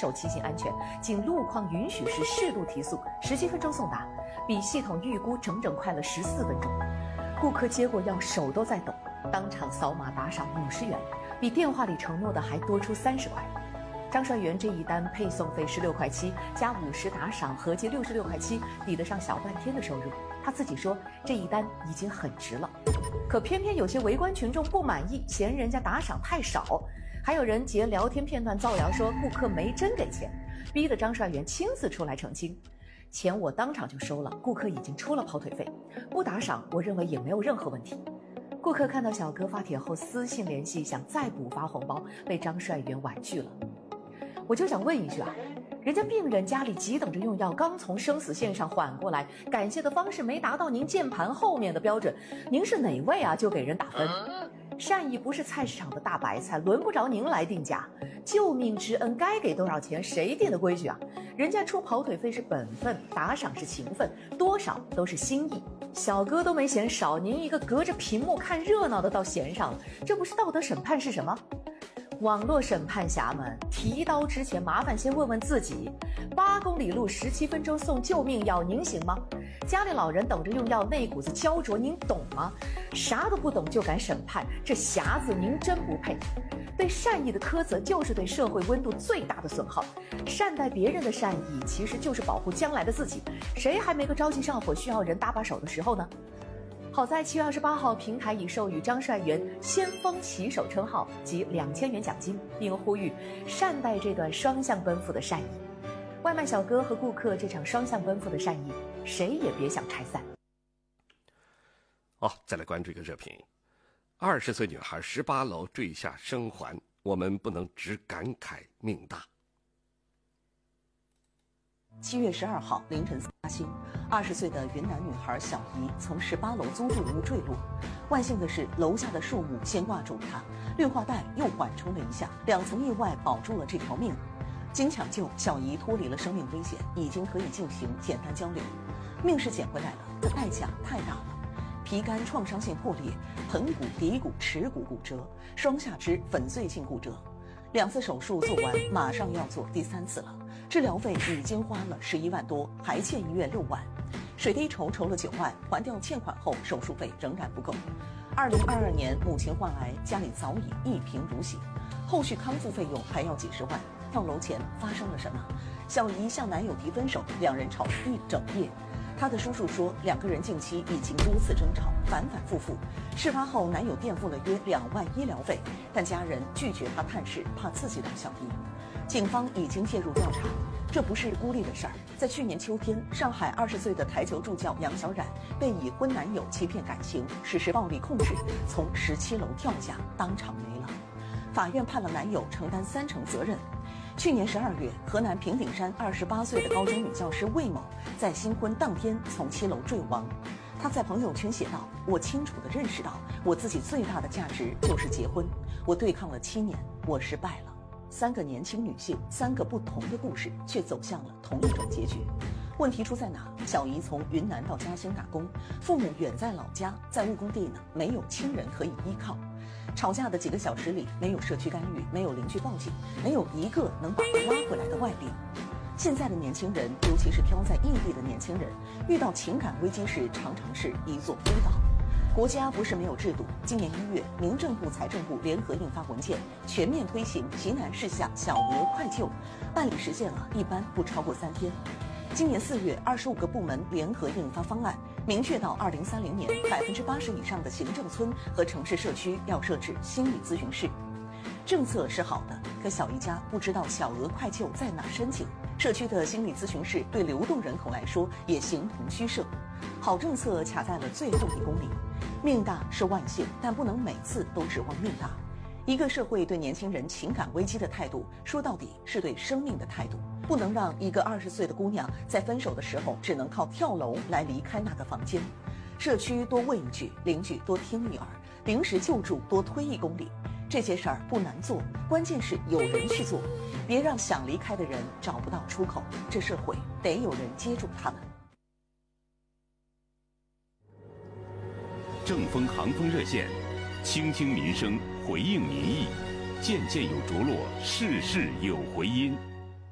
守骑行安全，仅路况允许时适度提速，17分钟送达，比系统预估整整快了14分钟。顾客接过药手都在抖，当场扫码打赏50元，比电话里承诺的还多出30块。张帅元这一单配送费16块7加50打赏，合计66块7，抵得上小半天的收入。他自己说这一单已经很值了，可偏偏有些围观群众不满意，嫌人家打赏太少，还有人截聊天片段造谣说顾客没真给钱，逼得张帅元亲自出来澄清。钱我当场就收了，顾客已经出了跑腿费，不打赏我认为也没有任何问题。顾客看到小哥发帖后私信联系，想再补发红包，被张帅元婉拒了。我就想问一句啊，人家病人家里急等着用药，刚从生死线上缓过来，感谢的方式没达到您键盘后面的标准，您是哪位啊？就给人打分。善意不是菜市场的大白菜，轮不着您来定价。救命之恩该给多少钱，谁定的规矩啊？人家出跑腿费是本分，打赏是情分，多少都是心意。小哥都没嫌少，您一个隔着屏幕看热闹的倒嫌上了，这不是道德审判是什么？网络审判侠们，提刀之前麻烦先问问自己，8公里路17分钟送救命药，您行吗？家里老人等着用药，那股子焦灼，您懂吗？啥都不懂就敢审判，这匣子您真不配。对善意的苛责就是对社会温度最大的损耗。善待别人的善意，其实就是保护将来的自己。谁还没个着急上火需要人搭把手的时候呢？好在7月28号，平台已授予张帅元先锋骑手称号及2000元奖金，并呼吁善待这段双向奔赴的善意。外卖小哥和顾客这场双向奔赴的善意，谁也别想拆散。 再来关注一个热评：20岁女孩18楼坠下生还，我们不能只感慨命大。 7月12号凌晨4兴，20岁的云南女孩小姨从18楼租住屋坠落。万幸的是，楼下的树木先挂住了她，绿化带又缓冲了一下，2层意外保住了这条命。经抢救，小姨脱离了生命危险，已经可以进行简单交流。命是捡回来了，可代价太大了。皮肝创伤性破裂，盆骨、骶骨、耻骨骨折，双下肢粉碎性骨折。2次手术做完，马上要做第3次了。治疗费已经花了11万多，还欠医院6万。水滴筹了9万，还掉欠款后，手术费仍然不够。2022年，母亲患癌，家里早已一贫如洗，后续康复费用还要几十万。跳楼前发生了什么？小姨向男友提分手，2人吵了一整夜。她的叔叔说，2个人近期已经多次争吵，反反复复。事发后，男友垫付了约2万医疗费，但家人拒绝他探视，怕刺激到小姨。警方已经介入调查。这不是孤立的事儿。在去年秋天，上海20岁的台球助教杨小冉被已婚男友欺骗感情，实施暴力控制，从17楼跳下，当场没了。法院判了男友承担30%责任。去年12月，河南平顶山28岁的高中女教师魏某在新婚当天从7楼坠亡。她在朋友圈写道：“我清楚地认识到，我自己最大的价值就是结婚。我对抗了7年，我失败了。”3个年轻女性，3个不同的故事，却走向了同一种结局。问题出在哪？小姨从云南到嘉兴打工，父母远在老家，在务工地呢，没有亲人可以依靠。吵架的几个小时里，没有社区干预，没有邻居报警，没有一个能把她拉回来的外力。现在的年轻人，尤其是漂在异地的年轻人，遇到情感危机时，常常是一座孤岛。国家不是没有制度，今年1月，民政部、财政部联合印发文件，全面推行急难事项小额快救，办理时限一般不超过3天。今年4月，25个部门联合印发方案，明确到2030年，80%以上的行政村和城市社区要设置心理咨询室。政策是好的，可小姨家不知道小额快救在哪申请。社区的心理咨询室对流动人口来说也形同虚设。好政策卡在了最后1公里。命大是万幸，但不能每次都指望命大。一个社会对年轻人情感危机的态度，说到底是对生命的态度。不能让一个20岁的姑娘在分手的时候只能靠跳楼来离开那个房间。社区多问一句，邻居多听一耳，临时救助多推1公里。这些事儿不难做，关键是有人去做。别让想离开的人找不到出口，这社会得有人接住他们。 正风航风热线，倾听民生，回应民意，件件有着落，事事有回音。